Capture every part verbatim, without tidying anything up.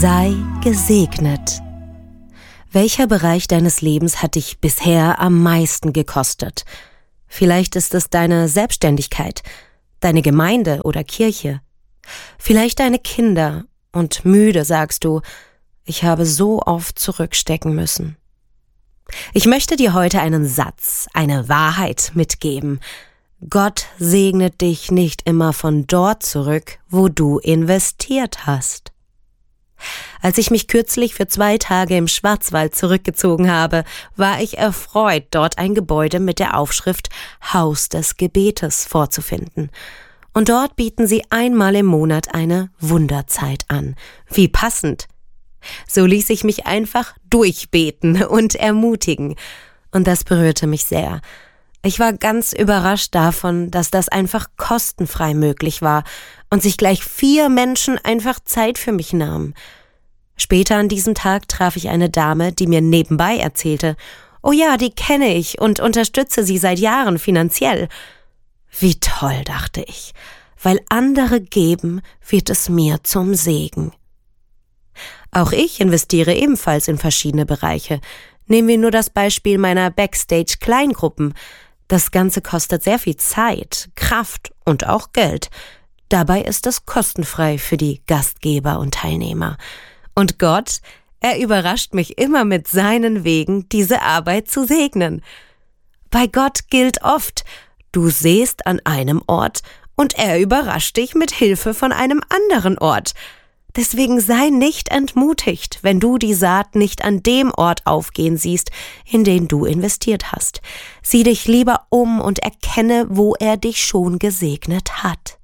Sei gesegnet. Welcher Bereich deines Lebens hat dich bisher am meisten gekostet? Vielleicht ist es deine Selbstständigkeit, deine Gemeinde oder Kirche. Vielleicht deine Kinder, und müde sagst du, ich habe so oft zurückstecken müssen. Ich möchte dir heute einen Satz, eine Wahrheit mitgeben. Gott segnet dich nicht immer von dort zurück, wo du investiert hast. Als ich mich kürzlich für zwei Tage im Schwarzwald zurückgezogen habe, war ich erfreut, dort ein Gebäude mit der Aufschrift Haus des Gebetes vorzufinden. Und dort bieten sie einmal im Monat eine Wunderzeit an. Wie passend! So ließ ich mich einfach durchbeten und ermutigen. Und das berührte mich sehr. Ich war ganz überrascht davon, dass das einfach kostenfrei möglich war und sich gleich vier Menschen einfach Zeit für mich nahmen. Später an diesem Tag traf ich eine Dame, die mir nebenbei erzählte, oh ja, die kenne ich und unterstütze sie seit Jahren finanziell. Wie toll, dachte ich, weil andere geben, wird es mir zum Segen. Auch ich investiere ebenfalls in verschiedene Bereiche. Nehmen wir nur das Beispiel meiner Backstage-Kleingruppen. Das Ganze kostet sehr viel Zeit, Kraft und auch Geld. Dabei ist es kostenfrei für die Gastgeber und Teilnehmer. Und Gott, er überrascht mich immer mit seinen Wegen, diese Arbeit zu segnen. Bei Gott gilt oft, du sähst an einem Ort und er überrascht dich mit Hilfe von einem anderen Ort. Deswegen sei nicht entmutigt, wenn du die Saat nicht an dem Ort aufgehen siehst, in den du investiert hast. Sieh dich lieber um und erkenne, wo er dich schon gesegnet hat.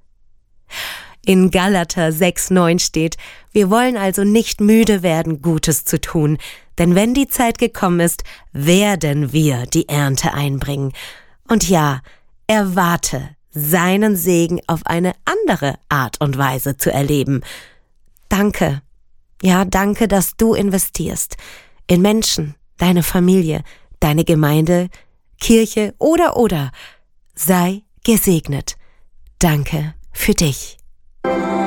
In Galater sechs neun steht, wir wollen also nicht müde werden, Gutes zu tun, denn wenn die Zeit gekommen ist, werden wir die Ernte einbringen. Und ja, erwarte, seinen Segen auf eine andere Art und Weise zu erleben. Danke, ja, danke, dass du investierst in Menschen, deine Familie, deine Gemeinde, Kirche oder, oder. Sei gesegnet. Danke für dich.